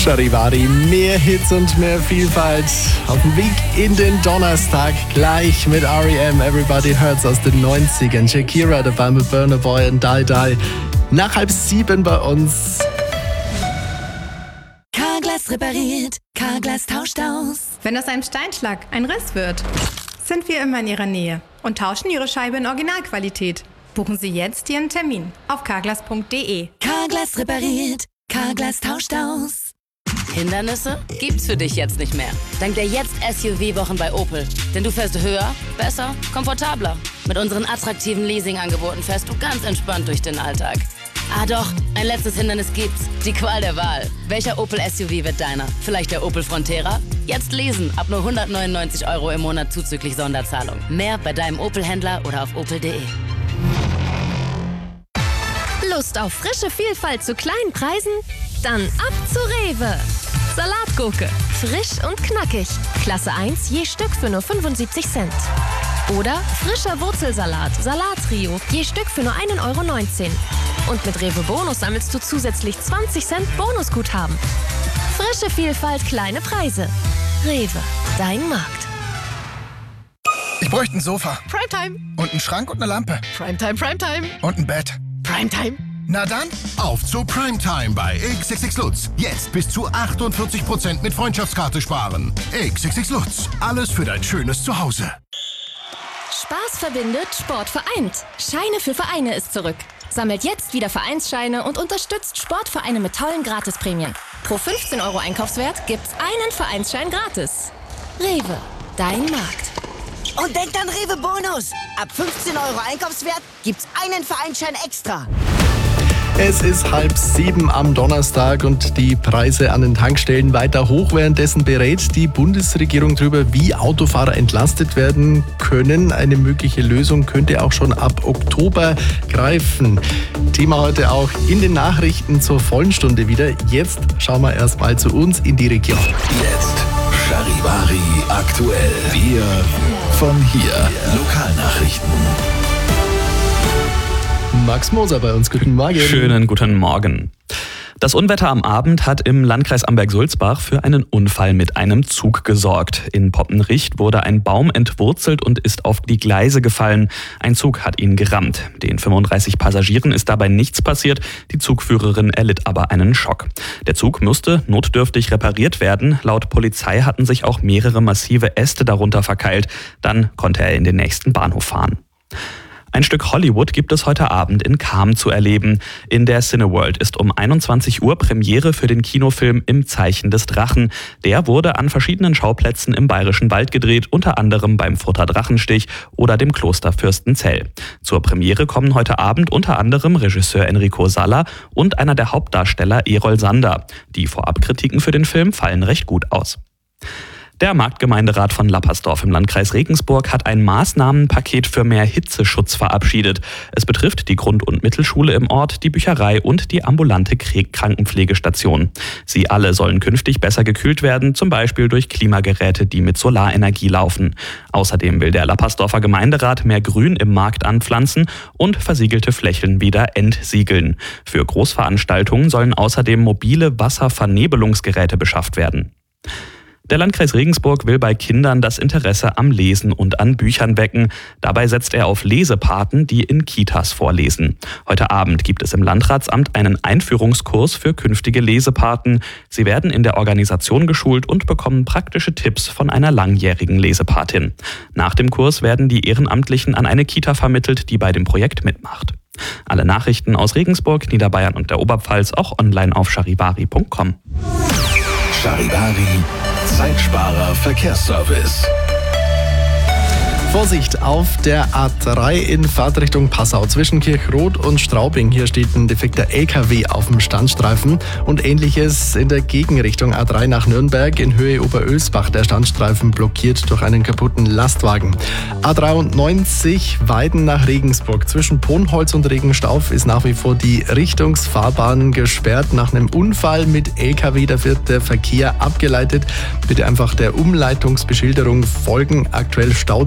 Charivari, mehr Hits und mehr Vielfalt auf dem Weg in den Donnerstag. Gleich mit R.E.M. Everybody Hurts aus den 90ern. Shakira dabei mit Burna Boy und Die Die. Nach 6:30 bei uns. Carglass repariert, Carglass tauscht aus. Wenn aus einem Steinschlag ein Riss wird, sind wir immer in Ihrer Nähe und tauschen Ihre Scheibe in Originalqualität. Buchen Sie jetzt Ihren Termin auf carglass.de. Carglass repariert, Carglass tauscht aus. Hindernisse gibt's für dich jetzt nicht mehr. Dank der Jetzt-SUV-Wochen bei Opel. Denn du fährst höher, besser, komfortabler. Mit unseren attraktiven Leasing-Angeboten fährst du ganz entspannt durch den Alltag. Ah doch, ein letztes Hindernis gibt's. Die Qual der Wahl. Welcher Opel-SUV wird deiner? Vielleicht der Opel Frontera? Jetzt leasen. Ab nur 199 € im Monat zuzüglich Sonderzahlung. Mehr bei deinem Opel-Händler oder auf opel.de. Lust auf frische Vielfalt zu kleinen Preisen? Dann ab zu Rewe. Salatgurke, frisch und knackig. Klasse 1 je Stück für nur 75 Cent. Oder frischer Wurzelsalat, Salattrio, je Stück für nur 1,19 €. Und mit Rewe Bonus sammelst du zusätzlich 20 Cent Bonusguthaben. Frische Vielfalt, kleine Preise. Rewe, dein Markt. Ich bräuchte ein Sofa. Primetime. Und einen Schrank und eine Lampe. Primetime, Primetime. Und ein Bett. Primetime. Na dann, auf zu Primetime bei XXX Lutz. Jetzt bis zu 48% mit Freundschaftskarte sparen. XXX Lutz. Alles für dein schönes Zuhause. Spaß verbindet, Sport vereint. Scheine für Vereine ist zurück. Sammelt jetzt wieder Vereinsscheine und unterstützt Sportvereine mit tollen Gratisprämien. Pro 15 € Einkaufswert gibt's einen Vereinsschein gratis. Rewe, dein Markt. Und denkt an Rewe Bonus. Ab 15 € Einkaufswert gibt's einen Vereinsschein extra. Es ist 6:30 am Donnerstag und die Preise an den Tankstellen weiter hoch. Währenddessen berät die Bundesregierung darüber, wie Autofahrer entlastet werden können. Eine mögliche Lösung könnte auch schon ab Oktober greifen. Thema heute auch in den Nachrichten zur vollen Stunde wieder. Jetzt schauen wir erstmal zu uns in die Region. Jetzt Charivari aktuell. Wir von hier. Lokalnachrichten. Max Moser bei uns, guten Morgen. Schönen guten Morgen. Das Unwetter am Abend hat im Landkreis Amberg-Sulzbach für einen Unfall mit einem Zug gesorgt. In Poppenricht wurde ein Baum entwurzelt und ist auf die Gleise gefallen. Ein Zug hat ihn gerammt. Den 35 Passagieren ist dabei nichts passiert. Die Zugführerin erlitt aber einen Schock. Der Zug musste notdürftig repariert werden. Laut Polizei hatten sich auch mehrere massive Äste darunter verkeilt. Dann konnte er in den nächsten Bahnhof fahren. Ein Stück Hollywood gibt es heute Abend in Cham zu erleben. In der Cineworld ist um 21 Uhr Premiere für den Kinofilm Im Zeichen des Drachen. Der wurde an verschiedenen Schauplätzen im Bayerischen Wald gedreht, unter anderem beim Furter Drachenstich oder dem Kloster Fürstenzell. Zur Premiere kommen heute Abend unter anderem Regisseur Enrico Salla und einer der Hauptdarsteller Erol Sander. Die Vorabkritiken für den Film fallen recht gut aus. Der Marktgemeinderat von Lappersdorf im Landkreis Regensburg hat ein Maßnahmenpaket für mehr Hitzeschutz verabschiedet. Es betrifft die Grund- und Mittelschule im Ort, die Bücherei und die ambulante Krankenpflegestation. Sie alle sollen künftig besser gekühlt werden, zum Beispiel durch Klimageräte, die mit Solarenergie laufen. Außerdem will der Lappersdorfer Gemeinderat mehr Grün im Markt anpflanzen und versiegelte Flächen wieder entsiegeln. Für Großveranstaltungen sollen außerdem mobile Wasservernebelungsgeräte beschafft werden. Der Landkreis Regensburg will bei Kindern das Interesse am Lesen und an Büchern wecken. Dabei setzt er auf Lesepaten, die in Kitas vorlesen. Heute Abend gibt es im Landratsamt einen Einführungskurs für künftige Lesepaten. Sie werden in der Organisation geschult und bekommen praktische Tipps von einer langjährigen Lesepatin. Nach dem Kurs werden die Ehrenamtlichen an eine Kita vermittelt, die bei dem Projekt mitmacht. Alle Nachrichten aus Regensburg, Niederbayern und der Oberpfalz auch online auf charivari.com. Charivari, Zeitsparer Verkehrsservice. Vorsicht auf der A3 in Fahrtrichtung Passau zwischen Kirchrot und Straubing. Hier steht ein defekter LKW auf dem Standstreifen und Ähnliches in der Gegenrichtung A3 nach Nürnberg in Höhe Oberölsbach. Der Standstreifen blockiert durch einen kaputten Lastwagen. A93 Weiden nach Regensburg zwischen Ponholz und Regenstauf ist nach wie vor die Richtungsfahrbahn gesperrt. Nach einem Unfall mit LKW, da wird der Verkehr abgeleitet. Bitte einfach der Umleitungsbeschilderung folgen. Aktuell Stau